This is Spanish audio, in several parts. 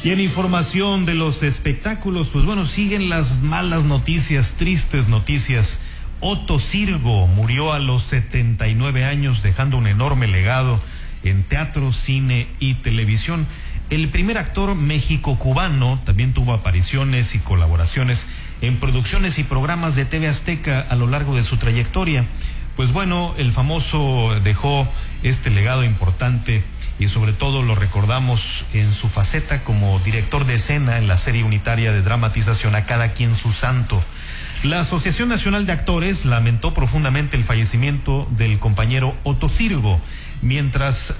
Y en información de los espectáculos, pues bueno, siguen las malas noticias, tristes noticias. Otto Sirgo murió a los 79 años, dejando un enorme legado en teatro, cine y televisión. El primer actor méxico-cubano también tuvo apariciones y colaboraciones en producciones y programas de TV Azteca a lo largo de su trayectoria. Pues bueno, el famoso dejó este legado importante y sobre todo lo recordamos en su faceta como director de escena en la serie unitaria de dramatización A Cada Quien Su Santo. La Asociación Nacional de Actores lamentó profundamente el fallecimiento del compañero Otto Sirgo, mientras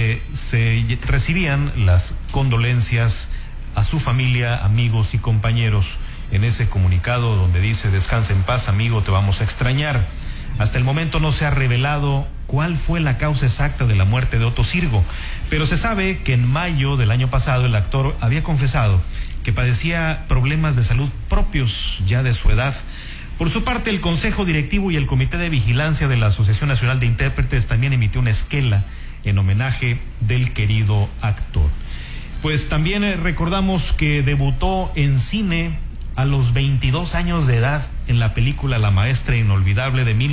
se recibían las condolencias a su familia, amigos y compañeros. En ese comunicado donde dice: descansa en paz, amigo, te vamos a extrañar. Hasta el momento no se ha revelado cuál fue la causa exacta de la muerte de Otto Sirgo, pero se sabe que en mayo del año pasado el actor había confesado que padecía problemas de salud propios ya de su edad. Por su parte, el Consejo Directivo y el Comité de Vigilancia de la Asociación Nacional de Intérpretes también emitió una esquela en homenaje del querido actor. Pues también recordamos que debutó en cine a los 22 años de edad en la película La Maestra Inolvidable de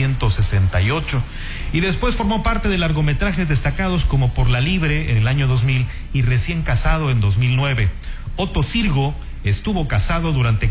1968 y después formó parte de largometrajes destacados como Por la Libre en el año 2000 y Recién Casado en 2009. Otto Sirgo estuvo casado durante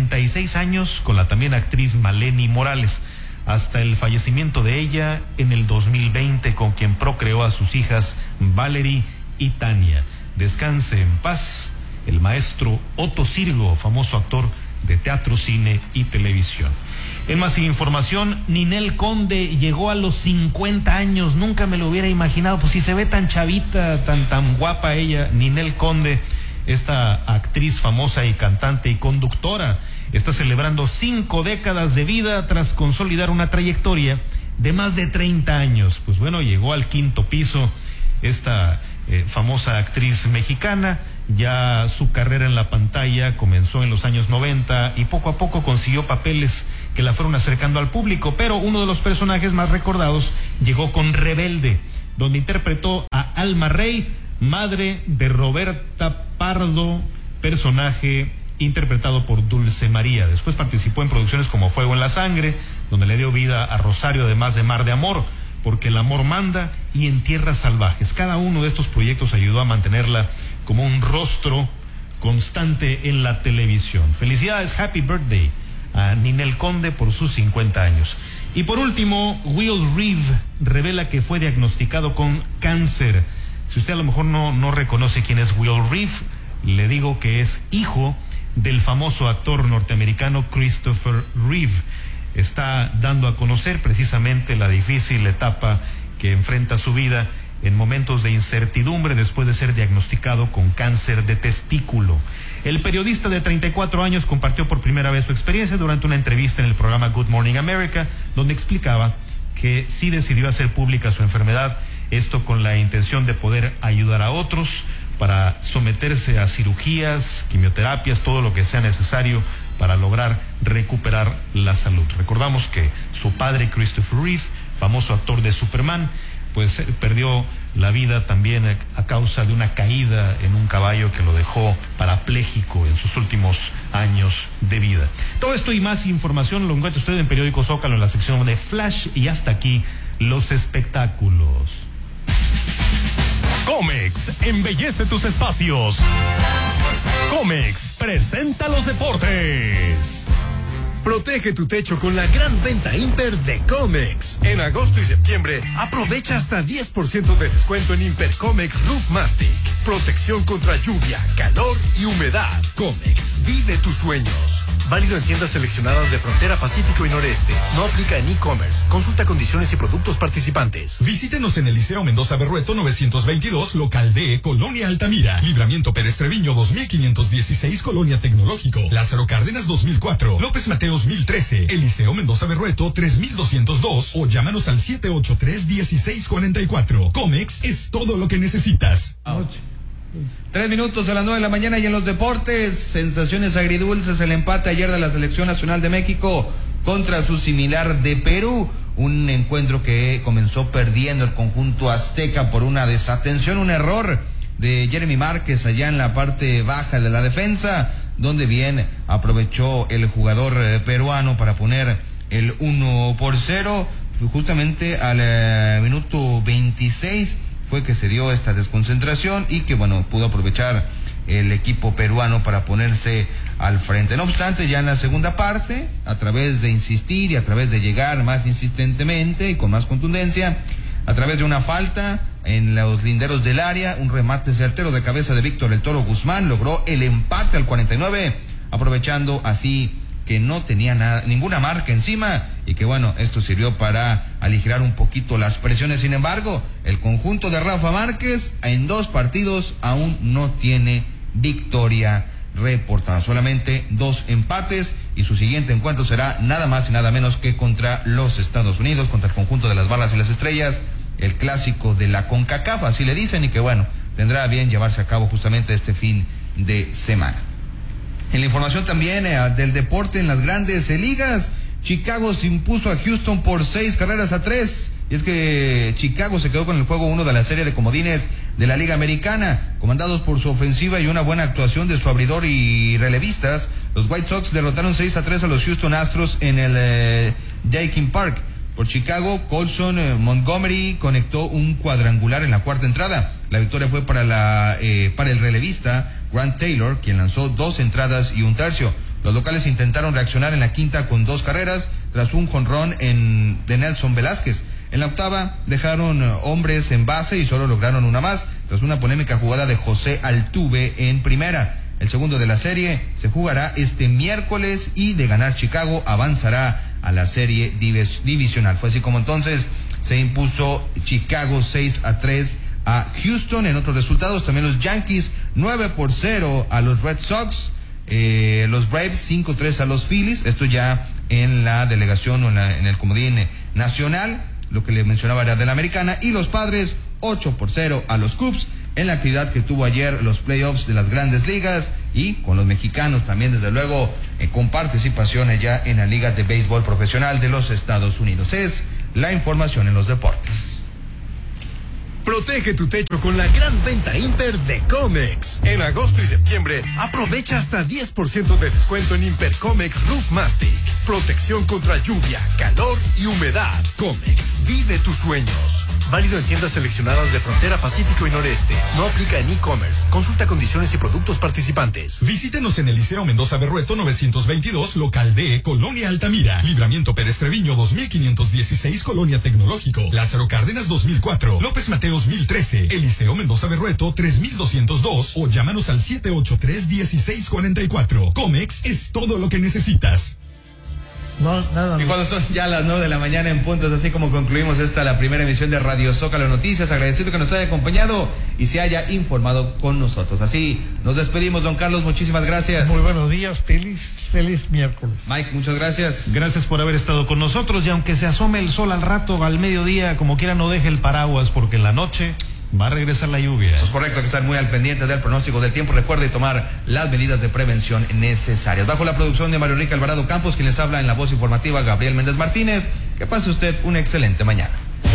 46 años con la también actriz Maleni Morales, hasta el fallecimiento de ella en el 2020, con quien procreó a sus hijas Valerie y Tania. Descanse en paz el maestro Otto Sirgo, famoso actor de teatro, cine y televisión. En más información, Ninel Conde llegó a los 50 años, nunca me lo hubiera imaginado, pues si se ve tan chavita, tan guapa ella. Ninel Conde, esta actriz famosa y cantante y conductora, está celebrando 5 décadas de vida tras consolidar una trayectoria de más de 30 años. Pues bueno, llegó al 5º piso esta famosa actriz mexicana. Ya su carrera en la pantalla comenzó en los años 90 y poco a poco consiguió papeles que la fueron acercando al público, pero uno de los personajes más recordados llegó con Rebelde, donde interpretó a Alma Rey, madre de Roberta Pardo, personaje interpretado por Dulce María. Después participó en producciones como Fuego en la Sangre, donde le dio vida a Rosario, además de Mar de Amor, Porque el Amor Manda y En Tierras Salvajes. Cada uno de estos proyectos ayudó a mantenerla como un rostro constante en la televisión. Felicidades, happy birthday a Ninel Conde por sus 50 años. Y por último, Will Reeve revela que fue diagnosticado con cáncer. Si usted a lo mejor no reconoce quién es Will Reeve, le digo que es hijo del famoso actor norteamericano Christopher Reeve. Está dando a conocer precisamente la difícil etapa que enfrenta su vida en momentos de incertidumbre después de ser diagnosticado con cáncer de testículo. El periodista de 34 años compartió por primera vez su experiencia durante una entrevista en el programa Good Morning America, donde explicaba que sí decidió hacer pública su enfermedad, esto con la intención de poder ayudar a otros para someterse a cirugías, quimioterapias, todo lo que sea necesario para lograr recuperar la salud. Recordamos que su padre, Christopher Reeve, famoso actor de Superman, pues perdió la vida también a causa de una caída en un caballo que lo dejó parapléjico en sus últimos años de vida. Todo esto y más información lo encuentra usted en Periódico Zócalo en la sección de Flash, y hasta aquí los espectáculos. Comex embellece tus espacios. Comex presenta los deportes. Protege tu techo con la gran venta Imper de Comex. En agosto y septiembre, aprovecha hasta 10% de descuento en Imper Comex Roof Mastic. Protección contra lluvia, calor y humedad. Comex, vive tus sueños. Válido en tiendas seleccionadas de Frontera Pacífico y Noreste. No aplica en e-commerce. Consulta condiciones y productos participantes. Visítenos en el Liceo Mendoza Berrueto 922, local D, Colonia Altamira. Libramiento Pérez Treviño 2516, Colonia Tecnológico. Lázaro Cárdenas 2004. López Mateos 1013. Eliseo Mendoza Berrueto 3202. O llámanos al 783-1644. Comex es todo lo que necesitas. 3 minutos a las 9 de la mañana y en los deportes, sensaciones agridulces, el empate ayer de la Selección Nacional de México contra su similar de Perú, un encuentro que comenzó perdiendo el conjunto azteca por una desatención, un error de Jeremy Márquez allá en la parte baja de la defensa, donde bien aprovechó el jugador peruano para poner el 1-0. Justamente al minuto 26 fue que se dio esta desconcentración y que pudo aprovechar el equipo peruano para ponerse al frente. No obstante, ya en la segunda parte, a través de insistir y a través de llegar más insistentemente y con más contundencia, a través de una falta en los linderos del área, un remate certero de cabeza de Víctor El Toro Guzmán logró el empate al 49, aprovechando así que no tenía ninguna marca encima y que esto sirvió para aligerar un poquito las presiones. Sin embargo, el conjunto de Rafa Márquez en 2 partidos aún no tiene victoria reportada, solamente 2 empates, y su siguiente encuentro será nada más y nada menos que contra los Estados Unidos, contra el conjunto de las Barras y las Estrellas, el clásico de la CONCACAF, así le dicen, y que tendrá bien llevarse a cabo justamente este fin de semana. En la información también del deporte en las grandes ligas, Chicago se impuso a Houston por 6-3, y es que Chicago se quedó con el juego 1 de la serie de comodines de la Liga Americana, comandados por su ofensiva y una buena actuación de su abridor y relevistas. Los White Sox derrotaron 6-3 a los Houston Astros en el Daikin Park. Por Chicago, Colson Montgomery conectó un cuadrangular en la cuarta entrada. La victoria fue para el relevista Grant Taylor, quien lanzó 2 entradas y 1/3. Los locales intentaron reaccionar en la quinta con 2 carreras tras un jonrón de Nelson Velázquez. En la octava dejaron hombres en base y solo lograron una más tras una polémica jugada de José Altuve en primera. El segundo de la serie se jugará este miércoles y de ganar Chicago avanzará a la serie divisional. Fue así como entonces se impuso Chicago 6-3 a Houston. En otros resultados también los Yankees 9-0 a los Red Sox, los Braves 5-3 a los Phillies, esto ya en la delegación o en el comodín nacional, lo que le mencionaba era de la americana, y los Padres 8-0 a los Cubs en la actividad que tuvo ayer los playoffs de las grandes ligas, y con los mexicanos también desde luego con participación allá en la Liga de Béisbol Profesional de los Estados Unidos. Es la información en los deportes. Protege tu techo con la gran venta Imper de Comex. En agosto y septiembre, aprovecha hasta 10% de descuento en Imper Comex Roof Mastic. Protección contra lluvia, calor y humedad. Comex, vive tus sueños. Válido en tiendas seleccionadas de Frontera Pacífico y Noreste. No aplica en e-commerce. Consulta condiciones y productos participantes. Visítenos en el Liceo Mendoza Berrueto 922, local D, Colonia Altamira. Libramiento Pérez Treviño 2516, Colonia Tecnológico. Lázaro Cárdenas 2004. López Mateos 1013. Eliseo Mendoza Berrueto 3202. O llámanos al 783-1644. Comex es todo lo que necesitas. No, nada. Y cuando son ya las 9 de la mañana en punto, es así como concluimos la primera emisión de Radio Zócalo Noticias, agradeciendo que nos haya acompañado y se haya informado con nosotros. Así nos despedimos, don Carlos, muchísimas gracias. Muy buenos días, feliz miércoles. Mike, muchas gracias. Gracias por haber estado con nosotros, y aunque se asome el sol al rato, al mediodía, como quiera no deje el paraguas, porque en la noche va a regresar la lluvia. Eso es correcto, hay que estar muy al pendiente del pronóstico del tiempo. Recuerde tomar las medidas de prevención necesarias. Bajo la producción de Mario Enrique Alvarado Campos, quien les habla en la voz informativa Gabriel Méndez Martínez. Que pase usted una excelente mañana.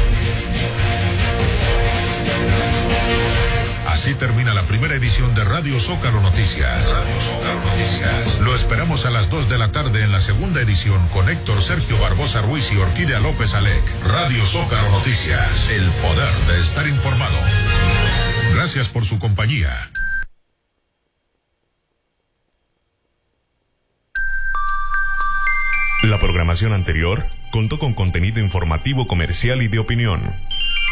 Así termina la primera edición de Radio Zócalo Noticias. Radio Zócalo Noticias. Lo esperamos a las 2 de la tarde en la segunda edición con Héctor Sergio Barbosa Ruiz y Orquídea López Alec. Radio Zócalo Noticias. El poder de estar informado. Gracias por su compañía. La programación anterior contó con contenido informativo, comercial y de opinión.